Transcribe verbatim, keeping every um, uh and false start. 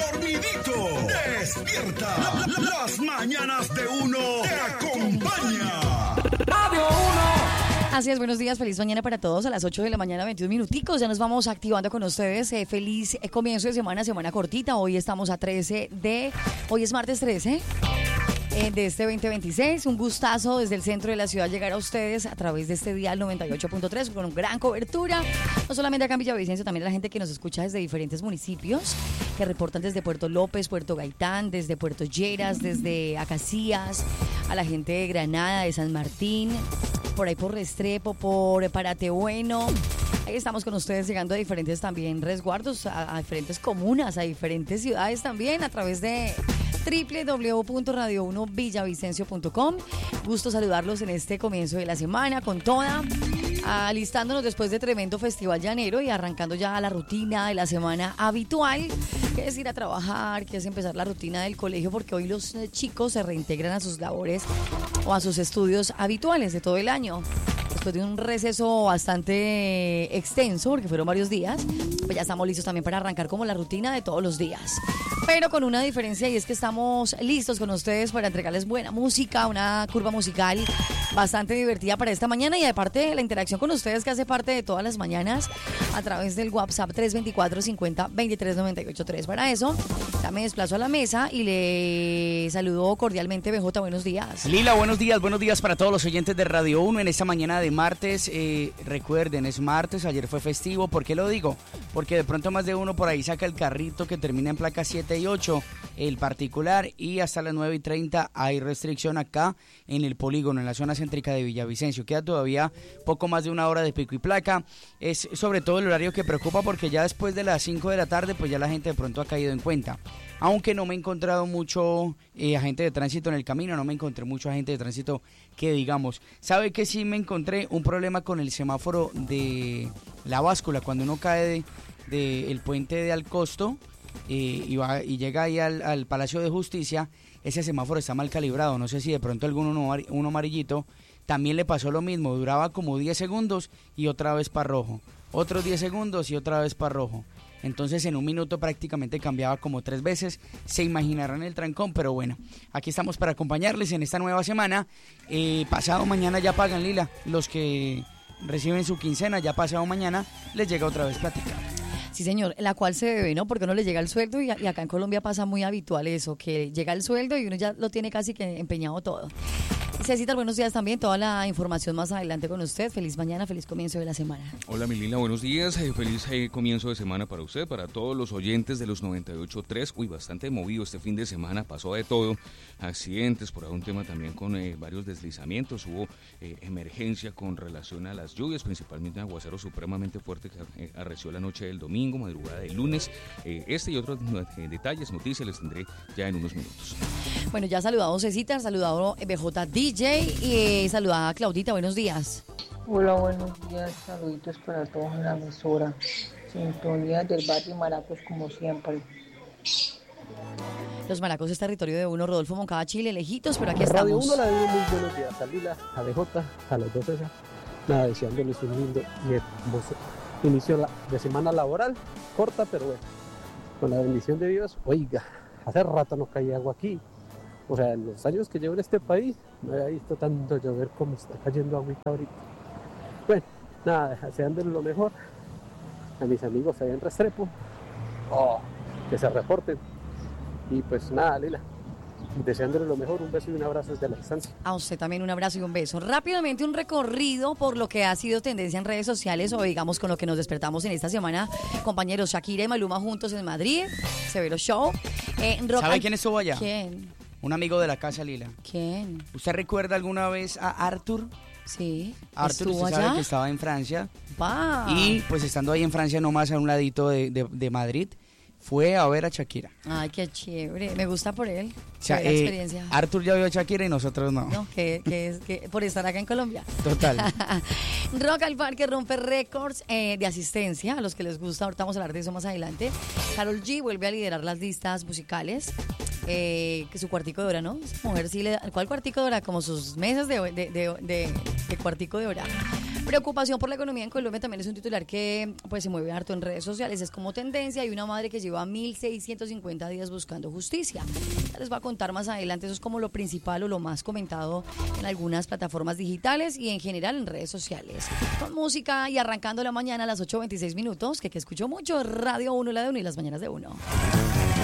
dormidito. Despierta. La- la- las mañanas de uno te acompaña. Radio uno. Así es, buenos días, feliz mañana para todos. A las ocho de la mañana, veintiún minuticos, ya nos vamos activando con ustedes. Eh, feliz eh, comienzo de semana, semana cortita. Hoy estamos a trece de... Hoy es martes trece eh, de este veinte veintiséis. Un gustazo desde el centro de la ciudad llegar a ustedes a través de este dial noventa y ocho punto tres con gran cobertura. No solamente acá en Villavicencio, también a la gente que nos escucha desde diferentes municipios, que reportan desde Puerto López, Puerto Gaitán, desde Puerto Lleras, desde Acacías, a la gente de Granada, de San Martín, por ahí por Restrepo, por Paratebueno. Ahí estamos con ustedes llegando a diferentes también resguardos, a, a diferentes comunas, a diferentes ciudades también, a través de doble u doble u doble u punto radio uno villavicencio punto com. Gusto saludarlos en este comienzo de la semana con toda, alistándonos después de tremendo festival llanero y arrancando ya la rutina de la semana habitual, que es ir a trabajar, que es empezar la rutina del colegio, porque hoy los chicos se reintegran a sus labores o a sus estudios habituales de todo el año. Después de un receso bastante extenso, porque fueron varios días, pues ya estamos listos también para arrancar como la rutina de todos los días. Pero con una diferencia, y es que estamos listos con ustedes para entregarles buena música, una curva musical bastante divertida para esta mañana, y aparte la interacción con ustedes que hace parte de todas las mañanas a través del WhatsApp tres dos cuatro, cincuenta, veintitrés, noventa y ocho tres. Para eso, ya me desplazo a la mesa y le saludo cordialmente. B J, buenos días. Lila, buenos días, buenos días para todos los oyentes de Radio uno en esta mañana de martes. Eh, recuerden, es martes, ayer fue festivo. ¿Por qué lo digo? Porque de pronto más de uno por ahí saca el carrito que termina en placa siete y ocho, el particular, y hasta las nueve y treinta hay restricción acá en el polígono, en la zona céntrica de Villavicencio. Queda todavía poco más de una hora de pico y placa. Es sobre todo el horario que preocupa, porque ya después de las cinco de la tarde pues ya la gente de pronto ha caído en cuenta. Aunque no me he encontrado mucho eh, agente de tránsito en el camino, no me encontré mucho agente de tránsito que digamos. ¿Sabe que sí me encontré un problema con el semáforo de la báscula? Cuando uno cae de, de el puente de Alcosto eh, y, va, y llega ahí al, al Palacio de Justicia, ese semáforo está mal calibrado. No sé si de pronto alguno uno, uno amarillito también le pasó lo mismo. Duraba como diez segundos y otra vez para rojo. Otros diez segundos y otra vez para rojo. Entonces en un minuto prácticamente cambiaba como tres veces. Se imaginarán el trancón, pero bueno, aquí estamos para acompañarles en esta nueva semana. Eh, pasado mañana ya pagan, Lila. Los que reciben su quincena, ya pasado mañana les llega otra vez plática. Sí, señor, la cual se debe, ¿no? Porque uno le llega el sueldo y, y acá en Colombia pasa muy habitual eso, que llega el sueldo y uno ya lo tiene casi que empeñado todo. Cecita, buenos días también, toda la información más adelante con usted. Feliz mañana, feliz comienzo de la semana. Hola, mi Lila, buenos días, eh, feliz eh, comienzo de semana para usted, para todos los oyentes de los noventa y ocho punto tres. Uy, bastante movido este fin de semana, pasó de todo, accidentes, por ahí un tema también con eh, varios deslizamientos, hubo eh, emergencia con relación a las lluvias, principalmente un aguacero supremamente fuerte que eh, arreció la noche del domingo, madrugada del lunes. Eh, este y otros eh, detalles, noticias les tendré ya en unos minutos. Bueno, ya saludado Cecita, saludado B J D J y eh, saludada Claudita, buenos días. Hola, buenos días, saluditos para todos en la emisora. Sintonía del barrio Maracos como siempre. Los Maracos es territorio de uno, Rodolfo Moncada, Chile, lejitos, pero aquí estamos. Radio uno, la de muy buenos días a Lila, a B J, a los dos esas. Nada, deseándoles un lindo y hermoso inicio de semana laboral, corta pero bueno, con la bendición de Dios. Oiga, hace rato no caía agua aquí. O sea, en los años que llevo en este país, no había visto tanto llover como está cayendo agüita ahorita. Bueno, nada, deseándole lo mejor a mis amigos allá en Restrepo, oh, que se reporten. Y pues nada, Lila, deseándole lo mejor, un beso y un abrazo desde la distancia. A usted también un abrazo y un beso. Rápidamente un recorrido por lo que ha sido tendencia en redes sociales, o digamos con lo que nos despertamos en esta semana. Compañeros, Shakira y Maluma juntos en Madrid, severo show. Eh, ¿Sabe quién estuvo allá? ¿Quién? Un amigo de la casa, Lila. ¿Quién? ¿Usted recuerda alguna vez a Arthur? Sí. Arthur, ¿estuvo usted allá? sabe que estaba en Francia. ¡Bah! Y pues estando ahí en Francia, nomás a un ladito de, de, de Madrid, fue a ver a Shakira. Ay, qué chévere. Me gusta por él. O sea, la eh, experiencia. Arthur ya vio a Shakira y nosotros no. No, que, que es que por estar acá en Colombia. Total. Rock al Parque rompe récords eh, de asistencia a los que les gusta. Ahorita vamos a hablar de eso más adelante. Karol G vuelve a liderar las listas musicales. Eh, que su cuartico de hora, ¿no? Esa mujer sí le da. ¿Cuál cuartico de hora? Como sus mesas de, de, de, de, de cuartico de hora. Preocupación por la economía en Colombia también es un titular que pues se mueve harto en redes sociales. Es como tendencia. Hay una madre que lleva mil seiscientos cincuenta días buscando justicia. Ya les voy a contar más adelante. Eso es como lo principal o lo más comentado en algunas plataformas digitales y en general en redes sociales. Con música y arrancando la mañana a las ocho veintiséis minutos, que, que escucho mucho, Radio uno, la de uno y las mañanas de uno.